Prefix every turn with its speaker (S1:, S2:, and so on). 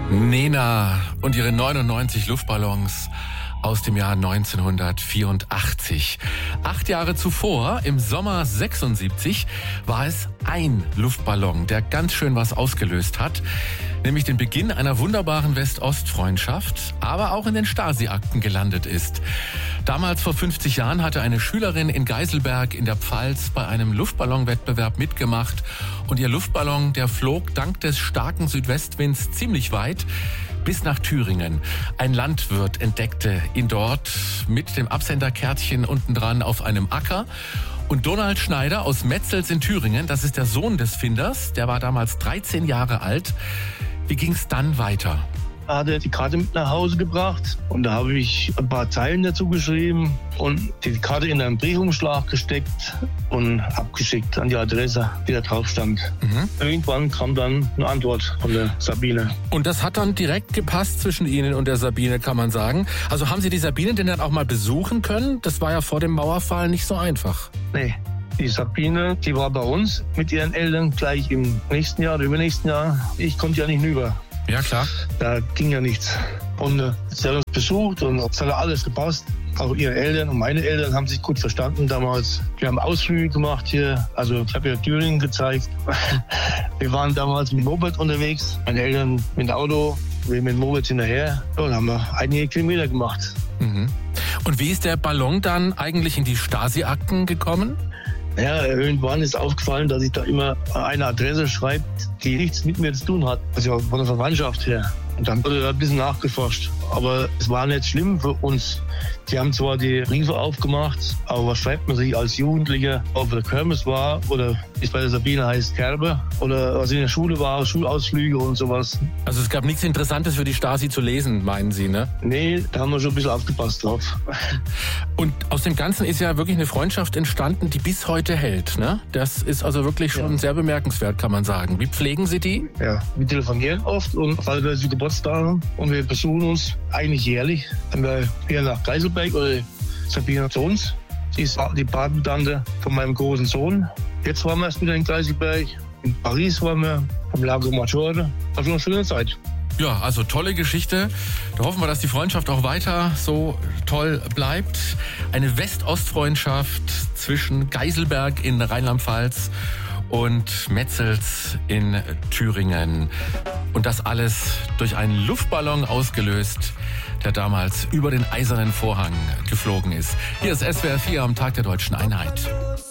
S1: Nena und ihre 99 Luftballons aus dem Jahr 1984. 8 Jahre zuvor, im Sommer 76, war es ein Luftballon, der ganz schön was ausgelöst hat. Nämlich den Beginn einer wunderbaren West-Ost-Freundschaft, aber auch in den Stasi-Akten gelandet ist. Damals vor 50 Jahren hatte eine Schülerin in Geiselberg in der Pfalz bei einem Luftballonwettbewerb mitgemacht. Und ihr Luftballon, der flog dank des starken Südwestwinds ziemlich weit bis nach Thüringen. Ein Landwirt entdeckte ihn dort mit dem Absenderkärtchen unten dran auf einem Acker. Und Donald Schneider aus Metzels in Thüringen, das ist der Sohn des Finders, der war damals 13 Jahre alt. Wie ging es dann weiter?
S2: Er hatte die Karte mit nach Hause gebracht und da habe ich ein paar Zeilen dazu geschrieben und die Karte in einen Briefumschlag gesteckt und abgeschickt an die Adresse, die da drauf stand. Irgendwann kam dann eine Antwort von der Sabine.
S1: Und das hat dann direkt gepasst zwischen Ihnen und der Sabine, kann man sagen. Also haben Sie die Sabine denn dann auch mal besuchen können? Das war ja vor dem Mauerfall nicht so einfach.
S2: Nee. Die Sabine, die war bei uns mit ihren Eltern gleich im nächsten Jahr oder übernächsten Jahr. Ich konnte ja nicht rüber.
S1: Ja, klar.
S2: Da ging ja nichts. Und sie hat uns besucht und es hat alles gepasst. Auch ihre Eltern und meine Eltern haben sich gut verstanden damals. Wir haben Ausflüge gemacht hier. Also ich habe ja Thüringen gezeigt. Wir waren damals mit dem Moped unterwegs. Meine Eltern mit dem Auto, wir mit dem Moped hinterher. Ja, dann haben wir einige Kilometer gemacht.
S1: Und wie ist der Ballon dann eigentlich in die Stasi-Akten gekommen?
S2: Ja, irgendwann ist aufgefallen, dass ich da immer eine Adresse schreibe, die nichts mit mir zu tun hat. Also von der Verwandtschaft her. Und dann wurde da ein bisschen nachgeforscht. Aber es war nicht schlimm für uns. Die haben zwar die Briefe aufgemacht, aber was schreibt man sich als Jugendlicher, ob der Kirmes war oder wie es bei der Sabine heißt, Kerbe oder was in der Schule war, Schulausflüge und sowas.
S1: Also es gab nichts Interessantes für die Stasi zu lesen, meinen Sie, ne?
S2: Nee, da haben wir schon ein bisschen aufgepasst drauf.
S1: Und aus dem Ganzen ist ja wirklich eine Freundschaft entstanden, die bis heute hält, ne? Das ist also wirklich schon sehr bemerkenswert, kann man sagen. Wie pflegen Sie die?
S2: Ja, wir telefonieren oft und falls wir zu Geburtstagen und wir besuchen uns eigentlich jährlich. Wenn wir hier nach Geiselberg oder Sabine zu uns. Sie ist die Patentante von meinem großen Sohn. Jetzt waren wir erst wieder in Geiselberg. In Paris waren wir, am Lago Maggiore. War schon eine schöne Zeit.
S1: Ja, also tolle Geschichte. Da hoffen wir, dass die Freundschaft auch weiter so toll bleibt. Eine West-Ost-Freundschaft zwischen Geiselberg in Rheinland-Pfalz und Metzels in Thüringen. Und das alles durch einen Luftballon ausgelöst, der damals über den Eisernen Vorhang geflogen ist. Hier ist SWR 4 am Tag der Deutschen Einheit.